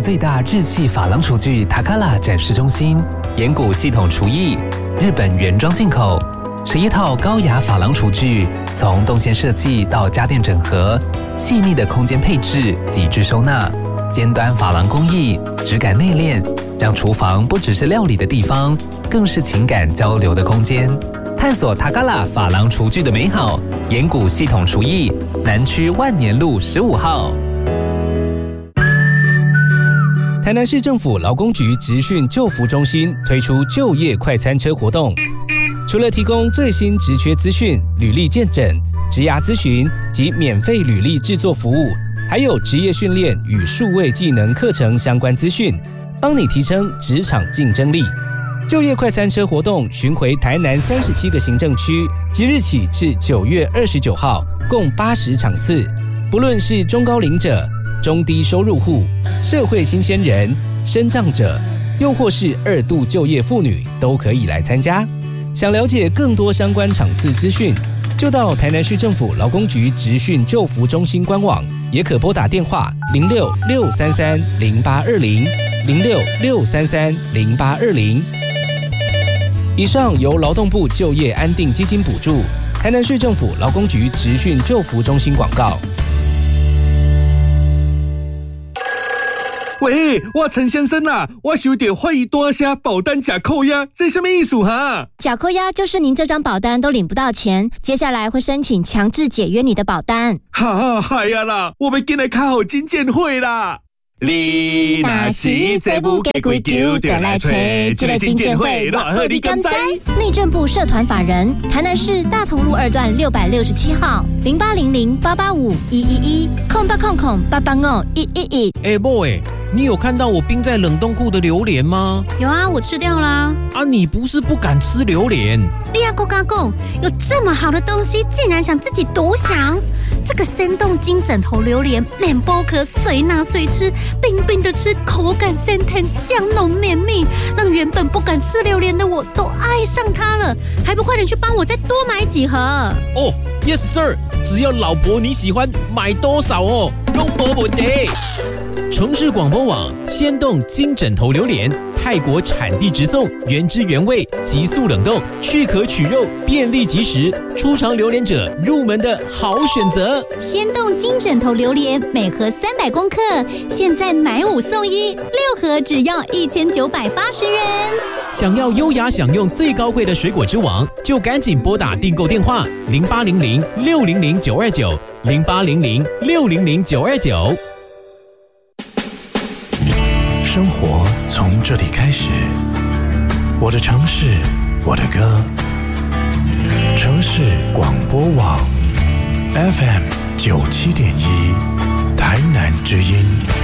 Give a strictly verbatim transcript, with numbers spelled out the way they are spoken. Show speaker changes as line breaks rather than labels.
最大日系珐琅厨具塔卡拉展示中心，岩谷系统厨艺，日本原装进口，十一套高雅珐琅厨具，从动线设计到家电整合，细腻的空间配置，极致收纳，尖端珐琅工艺，质感内敛，让厨房不只是料理的地方，更是情感交流的空间。探索塔卡拉珐琅厨具的美好，岩谷系统厨艺，南区万年路十五号。
台南市政府劳工局职训就服中心推出就业快餐车活动，除了提供最新职缺资讯、履历见诊、职涯咨询及免费履历制作服务，还有职业训练与数位技能课程相关资讯，帮你提升职场竞争力。就业快餐车活动巡回台南三十七个行政区，即日起至九月二十九号，共八十场次。不论是中高龄者、中低收入户、社会新鲜人、身障者，又或是二度就业妇女，都可以来参加。想了解更多相关场次资讯，就到台南市政府劳工局职训就服中心官网，也可拨打电话零六六三三零八二零零六六三三零八二零。以上由劳动部就业安定基金补助，台南市政府劳工局职训就服中心广告。
喂，我陈先生啊，我想要欢迎多下保单假扣押，这什么意思哈？
假扣押就是您这张保单都领不到钱，接下来会申请强制解约你的保单。
哈，嗨呀啦，我们进来开好金鉴会啦！你若是这不给归咎，就来找这个金鉴会，偌好你敢知？
内政部社团法人台南市大同路二段六百六十七号零八零零八八五一一一空八空空八八五一一一。
哎 boy， 你有看到我冰在冷冻库的榴莲吗？
有啊，我吃掉啦。
啊，你不是不敢吃榴莲？
你阿公阿公，有这么好的东西，竟然想自己独享？这个生动金枕头榴莲，面剥壳随拿随吃，冰冰的吃，口感鲜甜，香浓绵密，让原本不敢吃榴莲的我都爱上它了。还不快点去帮我再多买几盒？
哦 ，Yes sir， 只要老婆你喜欢，买多少哦，都没问题。城市广播网鲜冻金枕头榴莲，泰国产地直送，原汁原味，急速冷冻，去壳取肉，便利即食，初尝榴莲者入门的好选择。
鲜冻金枕头榴莲每盒三百公克，现在买五送一，六盒只要一千九百八十元。
想要优雅享用最高贵的水果之王，就赶紧拨打订购电话零八零零六零零九二九零八零零六零零九二九。
生活从这里开始，我的城市，我的歌。城市广播网 F M 九七点一，台南之音。